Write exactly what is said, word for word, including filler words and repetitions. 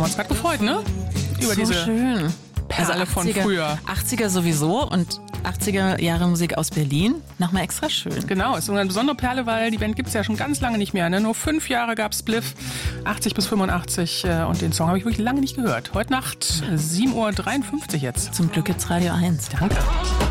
haben wir uns gerade gefreut, ne? Über so diese schön. Perle Also von früher. achtziger sowieso und achtziger Jahre Musik aus Berlin. Nochmal extra schön. Genau, ist eine besondere Perle, weil die Band gibt es ja schon ganz lange nicht mehr. Ne? Nur fünf Jahre gab es Spliff, achtzig bis fünfundachtzig. Äh, und den Song habe ich wirklich lange nicht gehört. Heute Nacht sieben Uhr dreiundfünfzig jetzt. Zum Glück gibt's Radio eins. Danke.